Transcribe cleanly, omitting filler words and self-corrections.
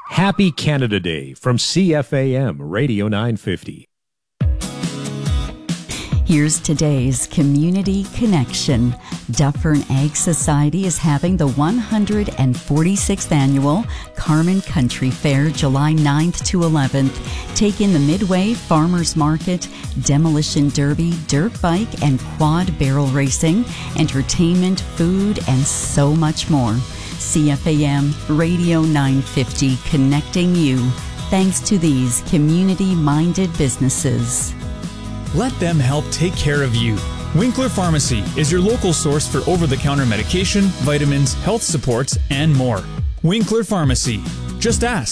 Happy Canada Day from CFAM Radio 950. Here's today's Community Connection. Dufferin Ag Society is having the 146th Annual Carman Country Fair July 9th to 11th. Take in the Midway Farmers Market, Demolition Derby, dirt bike and quad barrel racing, entertainment, food, and so much more. CFAM Radio 950, connecting you. Thanks to these community-minded businesses. Let them help take care of you. Winkler Pharmacy is your local source for over-the-counter medication, vitamins, health supports, and more. Winkler Pharmacy. Just ask.